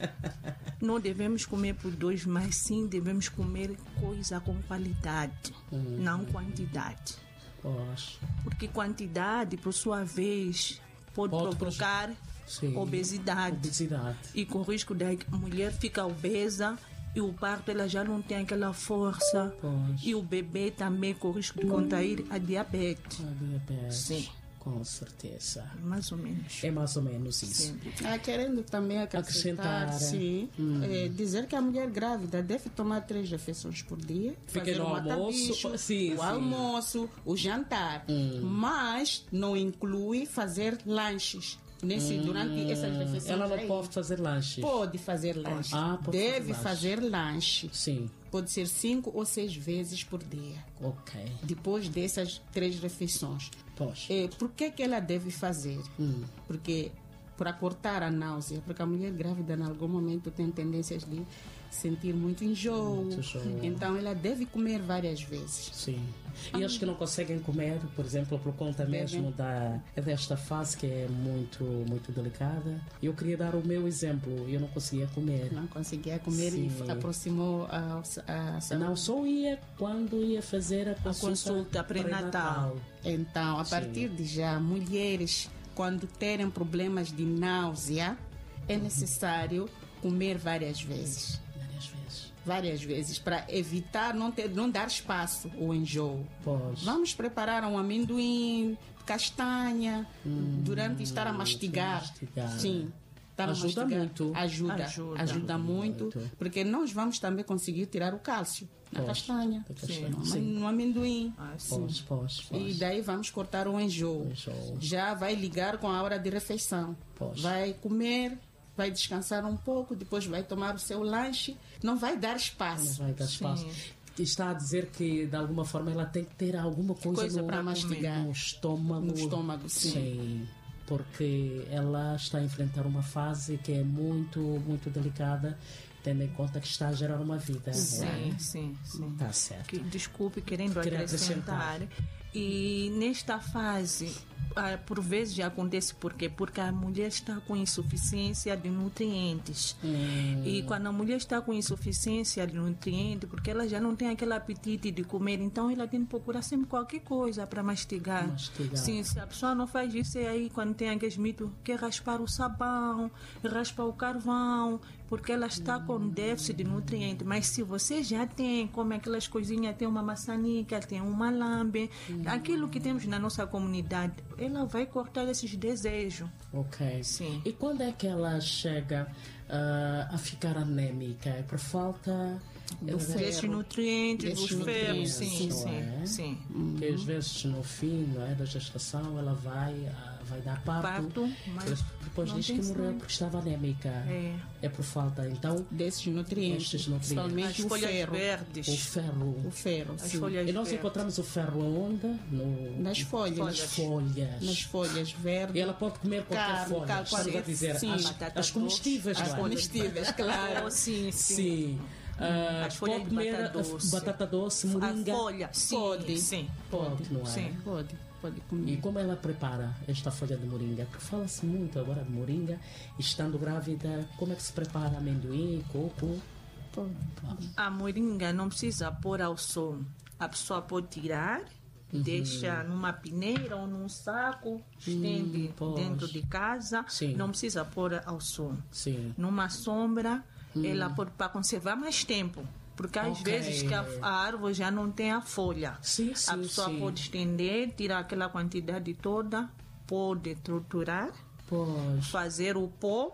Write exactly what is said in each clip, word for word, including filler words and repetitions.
Não devemos comer por dois, mas sim devemos comer coisa com qualidade, uhum. não quantidade. Pois. Porque quantidade, por sua vez, pode, pode provocar sim. obesidade. obesidade. E com o risco da mulher ficar obesa e o parto ela já não tem aquela força. Pois. E o bebê também com o risco de contrair a diabetes. A diabetes. Sim. Com certeza. Mais ou menos. É mais ou menos isso. Ah, querendo também acrescentar, acrescentar sim, hum. é, dizer que a mulher grávida deve tomar três refeições por dia. Fica no almoço, sim, o sim. almoço, o jantar. Hum. Mas não inclui fazer lanches. Nesse, hum. Durante essas refeições. Ela não aí, pode fazer lanches. Pode fazer lanche. Ah, pode deve fazer lanche. fazer lanche. Sim. Pode ser cinco ou seis vezes por dia. Ok. Depois dessas três refeições. Pois. É, por que que ela deve fazer? Hum. Porque para cortar a náusea, porque a mulher grávida em algum momento tem tendências de sentir muito enjoo. Muito enjoo. Então ela deve comer várias vezes. Sim. E as que não conseguem comer, por exemplo, por conta mesmo da, desta fase que é muito, muito delicada. Eu queria dar o meu exemplo. Eu não conseguia comer. Não conseguia comer. Sim. E aproximou a, a, a Não, só ia quando ia fazer a consulta, a consulta pré-natal. Então, a partir Sim. de já, mulheres, quando terem problemas de náusea, é necessário comer várias vezes. Várias vezes. Várias vezes, para evitar, não, ter, não dar espaço ao enjoo. Pois. Vamos preparar um amendoim, castanha, hum, durante estar a mastigar. mastigar. Sim. Ajuda muito. Ajuda, ajuda, ajuda muito, muito, porque nós vamos também conseguir tirar o cálcio na pois, castanha, castanha. Sim. no amendoim. Ah, pois, pois, pois. E daí vamos cortar o enjoo. enjoo. Já vai ligar com a hora de refeição. Pois. Vai comer, vai descansar um pouco, depois vai tomar o seu lanche. Não vai dar espaço. Não vai dar espaço. Sim. Está a dizer que de alguma forma ela tem que ter alguma coisa, coisa para mastigar no estômago. No estômago, sim. sim. Porque ela está a enfrentar uma fase que é muito, muito delicada, tendo em conta que está a gerar uma vida. Sim, é? sim, sim. Está certo. Que, desculpe, querendo Queria acrescentar. acrescentar. E nesta fase, por vezes já acontece por quê? Porque a mulher está com insuficiência de nutrientes. Hum. E quando a mulher está com insuficiência de nutrientes, porque ela já não tem aquele apetite de comer, então ela tem que procurar sempre qualquer coisa para mastigar. mastigar. Sim, se a pessoa não faz isso, é aí quando tem aqueles mitos, quer raspar o sabão, raspar o carvão, porque ela está hum. com déficit de nutrientes. Mas se você já tem, como aquelas coisinhas, tem uma maçanica, tem uma lambe, hum. aquilo que temos na nossa comunidade, ela vai cortar esses desejos. Ok. Sim. E quando é que ela chega uh, a ficar anêmica? É por falta do desses nutrientes, dos ferros, sim, sim, é? sim. Porque uhum. às vezes no fim, não é, da gestação ela vai, uh, vai dar parto, parto mas depois diz que morreu porque estava anêmica. É. É por falta, então, desses nutrientes, desses nutrientes. Principalmente o ferro. Verdes. O ferro. O ferro, As sim. folhas e nós verdes. encontramos o ferro onde? No, nas folhas. Nas folhas. Nas folhas verdes. E ela pode comer qualquer Carne, folha. cal- Estamos a dizer, sim. as, as comestíveis. As claro. comestíveis, claro. Oh, sim, sim. Sim. Uh, As folhas pode de comer batata doce. batata doce, moringa. A folha, sim, Pode. sim. Pode, não é? Sim. Pode, pode comer. E como ela prepara esta folha de moringa? Porque fala-se muito agora de moringa. Estando grávida, como é que se prepara amendoim, coco? Pode. A moringa não precisa pôr ao sol. A pessoa pode tirar, uhum. deixa numa peneira ou num saco, estende hum, dentro de casa. Sim. Não precisa pôr ao sol. Sim. Numa sombra, hum. ela pode para conservar mais tempo. Porque às okay. vezes que a, a árvore já não tem a folha. Sim, sim, a pessoa sim. pode estender, tirar aquela quantidade toda, pode triturar, pois. fazer o pó.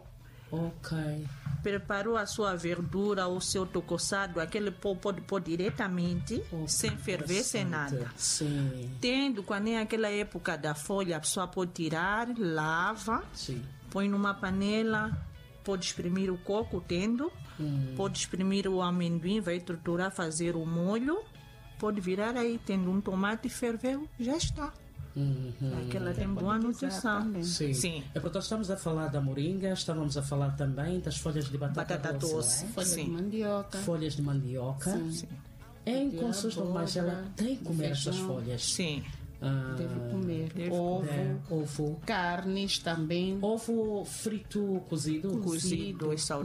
Ok. Preparou a sua verdura, o seu tocoçado, aquele pó pode pôr diretamente, oh, sem ferver, sem nada. Sim. Tendo, quando é aquela época da folha, a pessoa pode tirar, lava, sim. põe numa panela, pode espremer o coco, tendo, hum. pode espremer o amendoim, vai triturar, fazer o molho, pode virar aí, tendo um tomate, ferveu, já está. Uhum. Aquela tem boa nutrição. Sim. Sim. É porque nós estamos a falar da moringa, estávamos a falar também das folhas de batata, batata doce. doce. É? Folhas sim. de mandioca. Folhas de mandioca. Sim. Sim. Em condições normais, ela tem que comer feijão. estas folhas. Sim. Ah, deve comer. Deve ovo, é, ovo. Carnes também. Ovo frito cozido. Cozido, é saudável.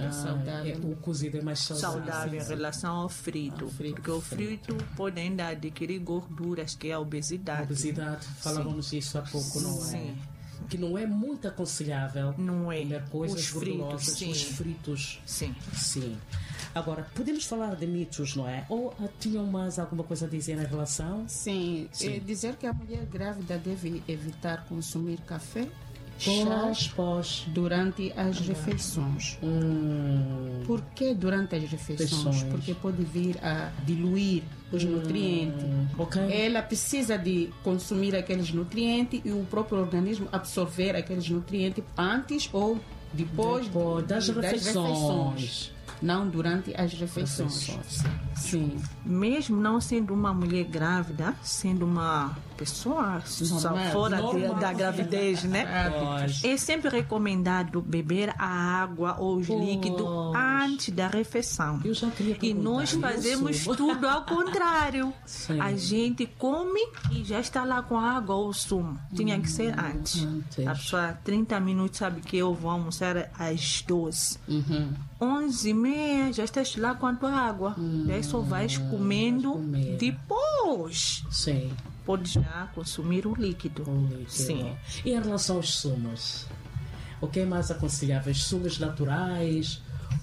é saudável. É, o cozido é mais saudável. Saudável em relação ao frito. Ao frito, porque o frito pode ainda adquirir gorduras, que é a obesidade. A obesidade, falávamos isso há pouco, não é? Sim. Que não é muito aconselhável Não é. comer coisas Os fritos, gordurosas, sim. os fritos. Sim. Sim. Agora, podemos falar de mitos, não é? Ou ah, tinham mais alguma coisa a dizer em relação? Sim, Sim. É dizer que a mulher grávida deve evitar consumir café, Pós, chás pós. durante as refeições. Hum, Por que durante as refeições? Refeições. Porque pode vir a diluir os nutrientes. ok. Ela precisa de consumir aqueles nutrientes e o próprio organismo absorver aqueles nutrientes antes ou depois, Depois das refeições. Não durante as refeições. Refeições. Sim. Mesmo não sendo uma mulher grávida, sendo uma pessoa só Normal. fora de- Normal. da gravidez, né? Pois. É sempre recomendado beber a água ou os Pois. líquidos antes da refeição. Eu já queria E nós perguntar fazemos isso. tudo ao contrário. Sim. A gente come e já está lá com a água ou o sumo. Tinha que ser antes. antes. A pessoa, trinta minutos, sabe que eu vou almoçar às doze. Uhum. onze e meia, já estás lá com a tua água. Daí só vais comendo comer. depois. Sim. Pode já consumir o líquido. Um líquido. Sim. E em relação aos sumos? O que é mais aconselhável? Sumos naturais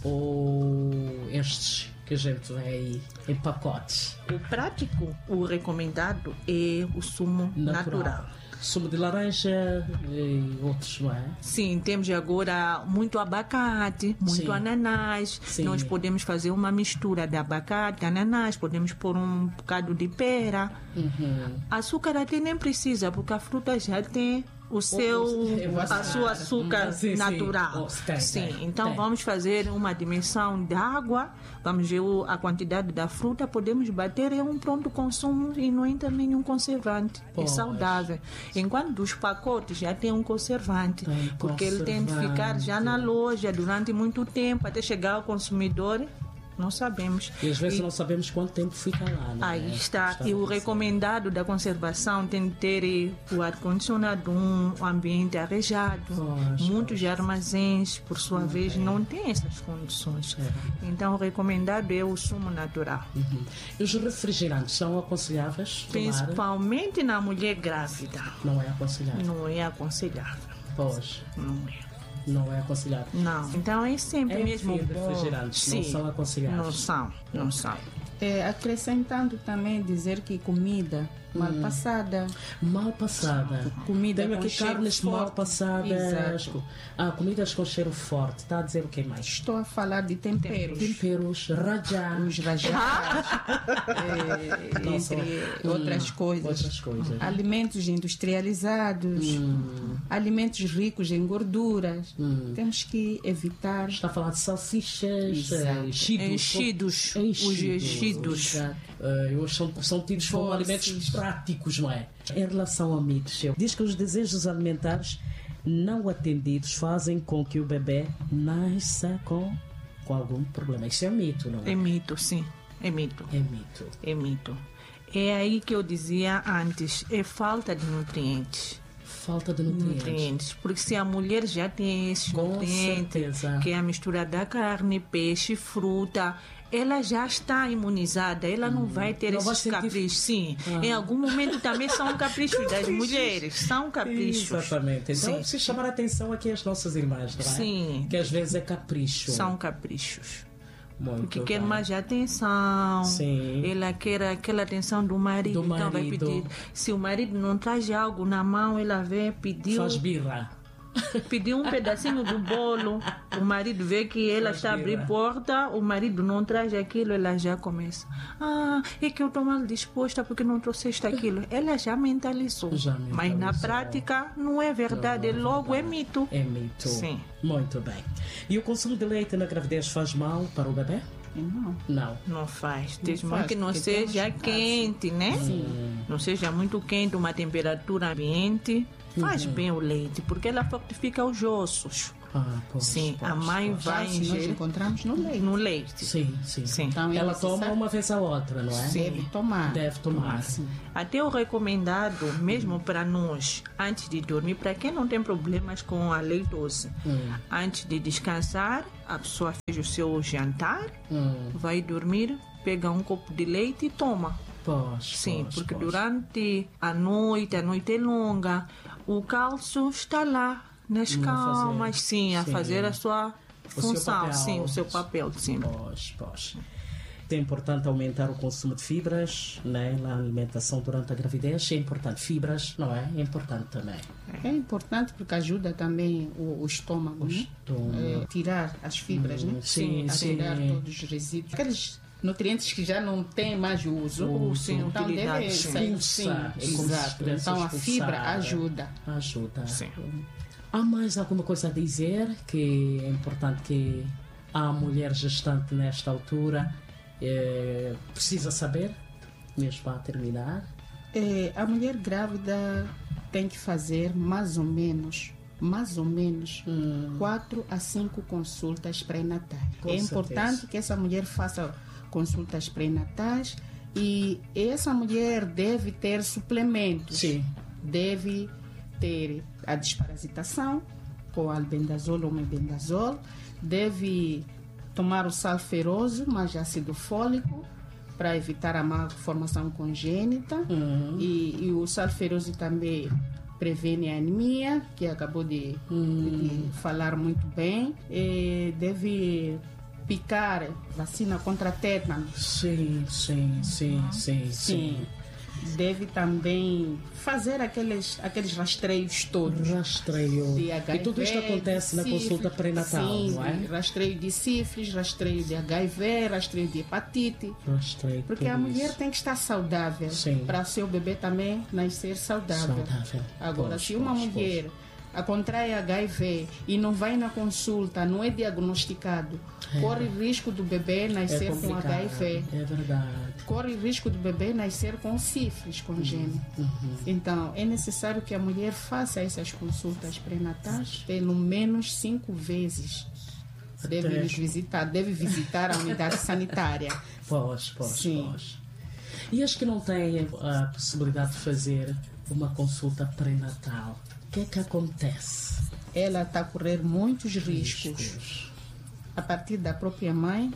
ou estes que a gente vê aí em pacotes? O prático, o recomendado é o sumo natural. Sumo de laranja e outros, não é? Sim, temos agora muito abacate, muito Sim. ananás. Sim. Nós podemos fazer uma mistura de abacate, ananás, podemos pôr um bocado de pera. Uhum. Açúcar até nem precisa, porque a fruta já tem o seu, o- a sua açúcar Sim, sim. natural. Oh, tem, Sim, tem, então tem. vamos fazer uma dimensão de água, vamos ver o- a quantidade da fruta, podemos bater, é um pronto consumo e não entra nenhum conservante. Pois. É saudável. Enquanto dos pacotes já tem um conservante, Tem porque ele tem de ficar já na loja durante muito tempo até chegar ao consumidor. Não sabemos. E às vezes E- não sabemos quanto tempo fica lá, não é? Aí está. E o a dizer. recomendado da conservação tem de ter eh, o ar-condicionado, um ambiente arejado. Pois, Muitos armazéns, por sua vez, não têm essas condições. Então, o recomendado é o sumo natural. Uhum. E os refrigerantes são aconselháveis? Tomar? Principalmente na mulher grávida. Não é aconselhável. Não é aconselhável. Pois, Não é. não é aconselhável. Não. Então, é sempre Enfim, mesmo bom. refrigerantes não Sim. são aconselháveis. Não são. Não são. É, acrescentando também dizer que comida mal passada, Mal passada. comida Tenho com aqui cheiro carnes forte. mal passadas. Exato. Ah, comidas com cheiro forte. Está a dizer o que mais? Estou a falar de temperos. Temperos, rajá. Os rajados, é, Nossa. entre Hum, outras coisas. Outras coisas. Alimentos industrializados, Hum. alimentos ricos em gorduras. Temos que evitar. Está a falar de salsichas, Exato. eh, enchidos. Enchidos. Enchidos. Os enchidos. Exato. Eh, hoje são, são tidos como Doces. alimentos práticos, não é? Em relação a mitos, eu- diz que os desejos alimentares não atendidos fazem com que o bebê nasça com, com algum problema. Isso é mito, não é? É mito, sim. É mito. É mito. É mito. É aí que eu dizia antes, é falta de nutrientes. Falta de nutrientes. Nutrientes. Porque se a mulher já tem esses Com nutrientes, certeza. que é a mistura da carne, peixe, fruta, ela já está imunizada, ela não vai ter Não vai esses sentir- caprichos. Sim, em algum momento também são caprichos das mulheres, são caprichos. Exatamente. Então, Sim. se chamar a atenção aqui às nossas irmãs, não é? Sim. Que às vezes é capricho. São caprichos. Muito Porque quer bem. mais atenção. Sim. Ela quer aquela atenção do marido. Do Então vai marido. pedir. Se o marido não traz algo na mão, ela vê, pediu, Faz birra. pediu um pedacinho do bolo. O marido vê que ela Faz está a abrir birra. porta, o marido não traz aquilo, ela já começa. Ah, é que eu estou mal disposta porque não trouxeste aquilo. Ela já mentalizou. Já Mas na mentalizou. prática não é verdade, logo é mito. É mito. Sim. Muito bem. E o consumo de leite na gravidez faz mal para o bebê? Não. Não. Não faz. Desde faz, que não porque seja temos quente, né? Não seja muito quente, uma temperatura ambiente. Faz bem o leite, porque ela fortifica os ossos. Ah, pois, Sim, pois, a mãe pois. vai Nós ingerir encontramos no leite. no leite. Sim, sim. Sim. Então, é Ela necessário- toma uma vez a outra, não é? Deve tomar. Deve tomar. Sim. Até o recomendado, mesmo para nós, antes de dormir, para quem não tem problemas com a leitose, Hum. antes de descansar, a pessoa fez o seu jantar, Hum. vai dormir, pega um copo de leite e toma. Pois, Sim, pois, porque pois. durante a noite, a noite é longa, o cálcio está lá nas Hum, a camas, fazer. sim, a Sim. fazer a sua O seu função, papel. sim, o seu papel, sim. Pois, pois. É importante aumentar o consumo de fibras, né? Na alimentação durante a gravidez é importante. Fibras, não é? É importante também. É importante porque ajuda também o, o estômago, O né? estômago. É, tirar as fibras, Hum, né? sim, a sim. tirar todos os resíduos. Aqueles nutrientes que já não têm mais uso. Oh, sim, então utilidade, devem sim. sair, sim, Expulsar, é como se exato. estivesse Então a fibra expulsada. ajuda. Ajuda. Sim. Há mais alguma coisa a dizer que é importante que a mulher gestante nesta altura eh, precisa saber, mesmo para terminar? É, a mulher grávida tem que fazer mais ou menos, mais ou menos, Hum. quatro a cinco consultas pré-natais. Com É certeza. importante que essa mulher faça consultas pré-natais e essa mulher deve ter suplementos. Sim. Deve ter a desparasitação com albendazol ou mebendazol, deve tomar o sal feroso mais ácido fólico para evitar a malformação congênita Uhum. e, e o sal feroso também previne a anemia, que acabou de, de falar muito bem. E deve picar vacina contra tétano. Sim, sim, sim, sim, sim. Sim. Deve também fazer aqueles, aqueles rastreios todos. Rastreio. De H I V, E tudo isto acontece na sífilis, consulta pré-natal, sim, não é? de rastreio de sífilis, rastreio de H I V, rastreio de hepatite. Rastreio. Porque tudo a mulher isso. tem que estar saudável Sim. para o seu bebê também nascer saudável. Saudável. Agora, Pois, se uma pois, mulher a contrai H I V e não vai na consulta, não é diagnosticado, É. corre risco do bebê É nascer com complicado. H I V. É verdade. Corre risco do bebê nascer com sífilis congênita. Uhum. Então, é necessário que a mulher faça essas consultas pré-natais pelo menos cinco vezes. Deve Até- nos visitar, deve visitar a unidade sanitária. Pois, pois, Sim. pois. E as que não têm a possibilidade de fazer uma consulta pré-natal, o que é que acontece? Ela está a correr muitos riscos Riscos a partir da própria mãe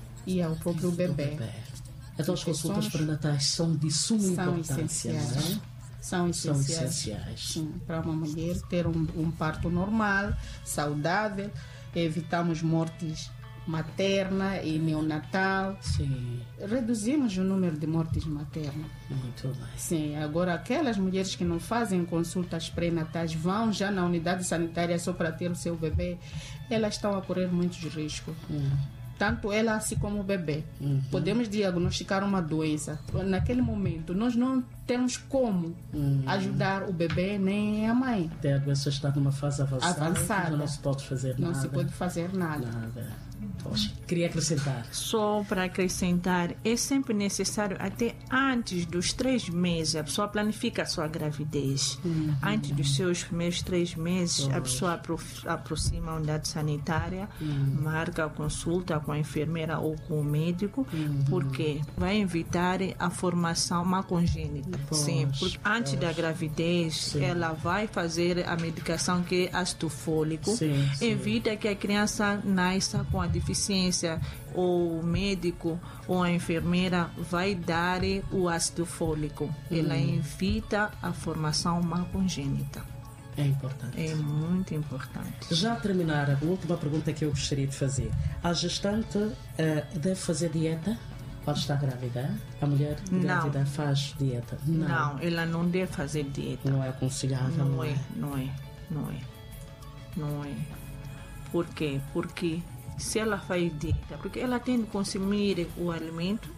e ao próprio do bebê. bebê. Então as Porque consultas somos- pré-natais são de suma São importância, não essenciais. é? São São essenciais. essenciais. Sim, para uma mulher ter um, um parto normal, saudável, evitamos mortes materna e neonatal. Sim, Reduzimos o número de mortes maternas. muito bem. Sim, agora aquelas mulheres que não fazem consultas pré-natais vão já na unidade sanitária só para ter o seu bebê, elas estão a correr muitos riscos. Hum. Tanto ela assim como o bebê. Podemos diagnosticar uma doença. Naquele momento, nós não temos como ajudar o bebê nem a mãe. Até a doença está numa fase avançada, Avançada. não se pode fazer Não nada. se pode fazer nada. Nada. Poxa, queria acrescentar. Só para acrescentar, é sempre necessário, até antes dos três meses, a pessoa planifica a sua gravidez. Antes dos seus primeiros três meses, a pessoa apro aproxima a unidade sanitária, marca a consulta com a enfermeira ou com o médico, porque vai evitar a formação má congênita. Pois, Sim, porque antes pois. da gravidez, Sim. ela vai fazer a medicação que é ácido fólico, Sim, sim. evita que a criança nasça com a deficiência, ou o médico ou a enfermeira vai dar o ácido fólico. Ela evita a formação má congênita. É importante. É muito importante. Já a terminar, a última pergunta que eu gostaria de fazer. A gestante eh, deve fazer dieta quando está grávida? A mulher Não. grávida faz dieta? Não, ela não deve fazer dieta. Não é aconselhável. Não é, não é, não é. Não é. Por quê? Porque se ela faz dieta, porque ela tem de consumir o alimento,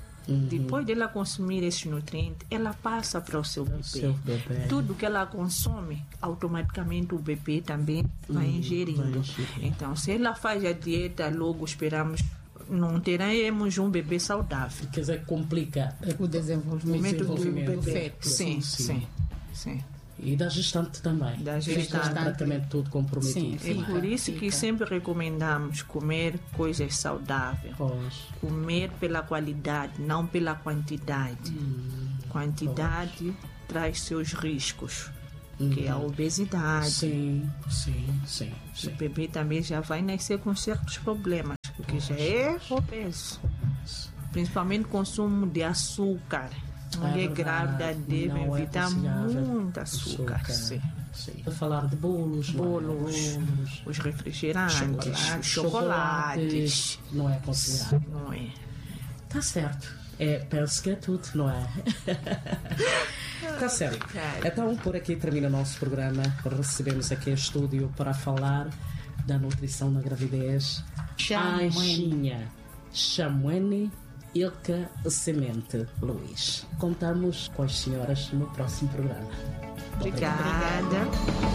depois dela consumir esses nutrientes, ela passa para o seu bebê. seu bebê. Tudo que ela consome, automaticamente o bebê também vai ingerindo. vai ingerir. Então, se ela faz a dieta, logo esperamos, não teremos um bebê saudável. Quer dizer, complica. O desenvolvimento, Aumento do do, desenvolvimento do bebê. feto. Sim, Sim, sim, sim. E da gestante também. Da Fica gestante. praticamente tudo comprometido. É não por isso que Fica. sempre recomendamos comer coisas saudáveis. Pois. Comer pela qualidade, não pela quantidade. Hum, Quantidade traz seus riscos, que é a obesidade. Sim, sim, sim. O sim. bebê também já vai nascer com certos problemas, porque já é obeso. Principalmente consumo de açúcar. Mulher É grávida verdade, deve não é evitar aconselhável muito açúcar. Sim. Sim. Vou falar de bolos, não é? Bolos, bolos os refrigerantes, chocolates, os chocolates. não é aconselhável. Não é? Tá certo. É, penso que é tudo, não é? Tá certo. Então, por aqui termina o nosso programa. Recebemos aqui em estúdio para falar da nutrição na gravidez. Chamuene. Anchinha Chamuene Ilka Semente Luís. Contamos com as senhoras no próximo programa. Obrigada.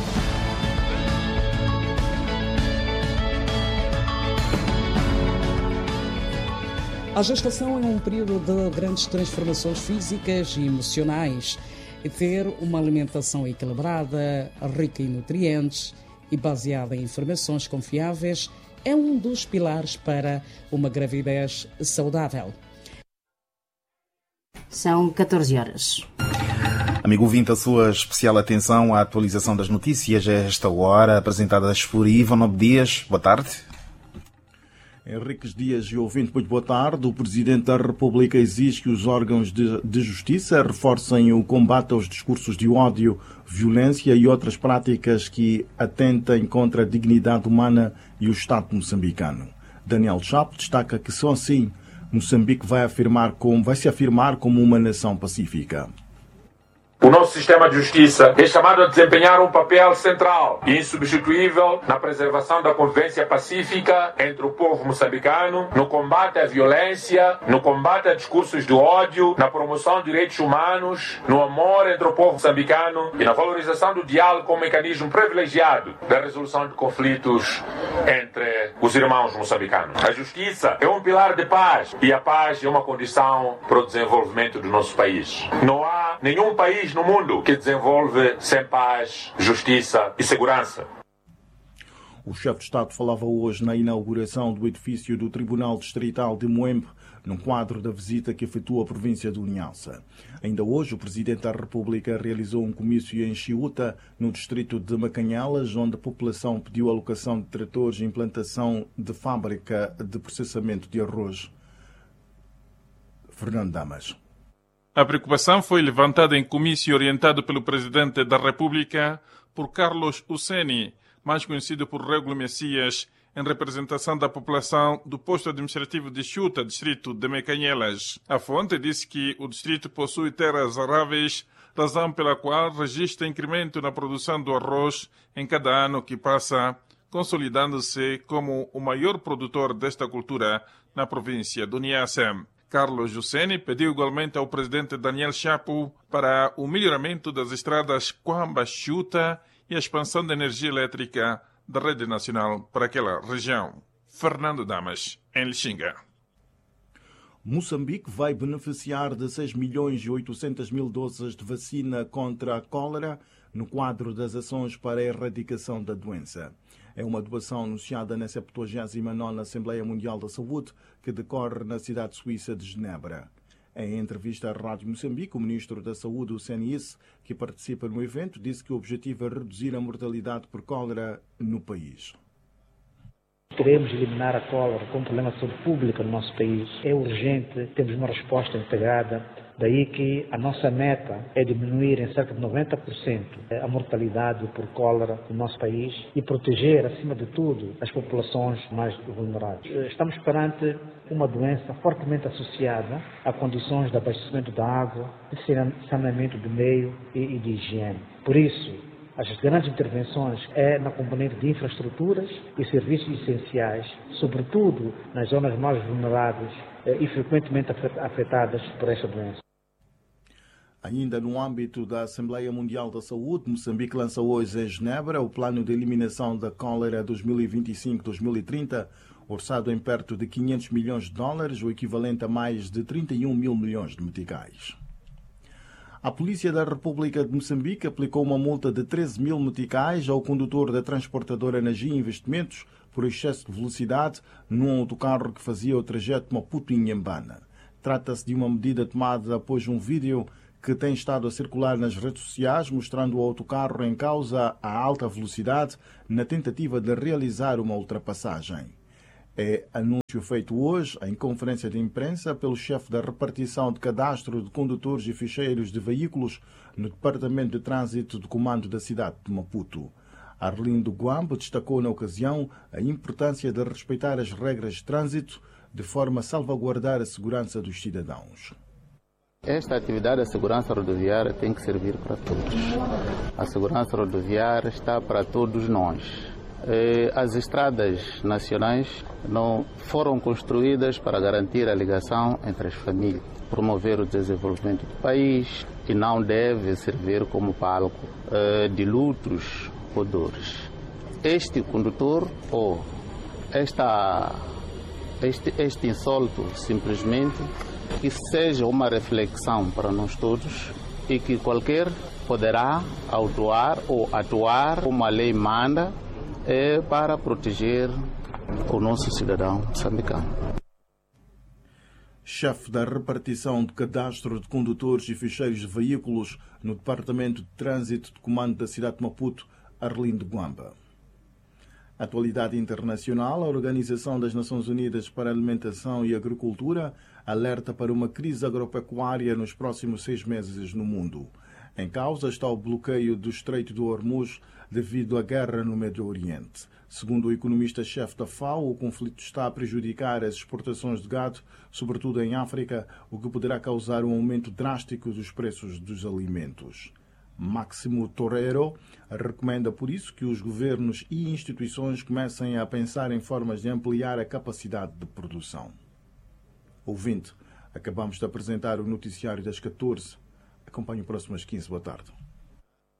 A gestação é um período de grandes transformações físicas e emocionais. E ter uma alimentação equilibrada, rica em nutrientes e baseada em informações confiáveis é um dos pilares para uma gravidez saudável. São catorze horas. Amigo ouvinte, a sua especial atenção à atualização das notícias a esta hora, apresentadas por Ivan Dias. Boa tarde. Henriques Dias e ouvinte, muito boa tarde. O Presidente da República exige que os órgãos de, de justiça reforcem o combate aos discursos de ódio, violência e outras práticas que atentem contra a dignidade humana e o Estado moçambicano. Daniel Chapo destaca que só assim Moçambique vai, afirmar como, vai se afirmar como uma nação pacífica. O nosso sistema de justiça é chamado a desempenhar um papel central e insubstituível na preservação da convivência pacífica entre o povo moçambicano, no combate à violência, no combate a discursos de ódio, na promoção de direitos humanos, no amor entre o povo moçambicano e na valorização do diálogo como mecanismo privilegiado da resolução de conflitos entre os irmãos moçambicanos. A justiça é um pilar de paz e a paz é uma condição para o desenvolvimento do nosso país. Não há nenhum país no mundo que desenvolve sem paz, justiça e segurança. O chefe de Estado falava hoje na inauguração do edifício do Tribunal Distrital de Moembe, no quadro da visita que efetuou à província do Niassa. Ainda hoje, o Presidente da República realizou um comício em Chiuta, no distrito de Macanhelas, onde a população pediu a alocação de tratores e implantação de fábrica de processamento de arroz. Fernando Damas. A preocupação foi levantada em comício orientado pelo Presidente da República por Carlos Uceni, mais conhecido por Regulo Messias, em representação da população do posto administrativo de Chiuta, distrito de Mecanhelas. A fonte disse que o distrito possui terras aráveis, razão pela qual registra incremento na produção do arroz em cada ano que passa, consolidando-se como o maior produtor desta cultura na província do Niassa. Carlos Jusseni pediu igualmente ao presidente Daniel Chapo para o melhoramento das estradas Coamba-Chiuta e a expansão da energia elétrica da rede nacional para aquela região. Fernando Damas, em Lixinga. Moçambique vai beneficiar de seis milhões e oitocentas mil doses de vacina contra a cólera no quadro das ações para a erradicação da doença. É uma doação anunciada na septuagésima nona Assembleia Mundial da Saúde, que decorre na cidade suíça de Genebra. Em entrevista à Rádio Moçambique, o ministro da Saúde, o Senis, que participa no evento, disse que o objetivo é reduzir a mortalidade por cólera no país. Queremos eliminar a cólera como problema de saúde pública no nosso país. É urgente, temos uma resposta integrada. Daí que a nossa meta é diminuir em cerca de noventa por cento a mortalidade por cólera no nosso país e proteger, acima de tudo, as populações mais vulneráveis. Estamos perante uma doença fortemente associada a condições de abastecimento da água, de saneamento do meio e de higiene. Por isso, as grandes intervenções é na componente de infraestruturas e serviços essenciais, sobretudo nas zonas mais vulneráveis e frequentemente afetadas por esta doença. Ainda no âmbito da Assembleia Mundial da Saúde, Moçambique lança hoje em Genebra o Plano de Eliminação da Cólera dois mil e vinte e cinco a dois mil e trinta, orçado em perto de quinhentos milhões de dólares, o equivalente a mais de trinta e um mil milhões de meticais. A Polícia da República de Moçambique aplicou uma multa de treze mil meticais ao condutor da transportadora Energia Investimentos por excesso de velocidade num autocarro que fazia o trajeto Maputo-Inhambane. Trata-se de uma medida tomada após um vídeo que tem estado a circular nas redes sociais mostrando o autocarro em causa a alta velocidade na tentativa de realizar uma ultrapassagem. É anúncio feito hoje em conferência de imprensa pelo chefe da repartição de cadastro de condutores e ficheiros de veículos no Departamento de Trânsito do Comando da cidade de Maputo. Arlindo Guambo destacou na ocasião a importância de respeitar as regras de trânsito de forma a salvaguardar a segurança dos cidadãos. Esta atividade da segurança rodoviária tem que servir para todos. A segurança rodoviária está para todos nós. As estradas nacionais não foram construídas para garantir a ligação entre as famílias, promover o desenvolvimento do país e não deve servir como palco de lutos ou dores. Este condutor ou esta, este, este insulto simplesmente que seja uma reflexão para nós todos e que qualquer poderá autuar ou atuar como a lei manda é para proteger o nosso cidadão moçambicano. Chefe da repartição de cadastro de condutores e ficheiros de veículos no Departamento de Trânsito de Comando da cidade de Maputo, Arlindo Guamba. Atualidade internacional, a Organização das Nações Unidas para a Alimentação e Agricultura alerta para uma crise agropecuária nos próximos seis meses no mundo. Em causa está o bloqueio do Estreito do Hormuz devido à guerra no Médio Oriente. Segundo o economista-chefe da F A O, o conflito está a prejudicar as exportações de gado, sobretudo em África, o que poderá causar um aumento drástico dos preços dos alimentos. Máximo Torreiro recomenda, por isso, que os governos e instituições comecem a pensar em formas de ampliar a capacidade de produção. Ouvinte, acabamos de apresentar o noticiário das catorze. Acompanhe o próximo às quinze. Boa tarde.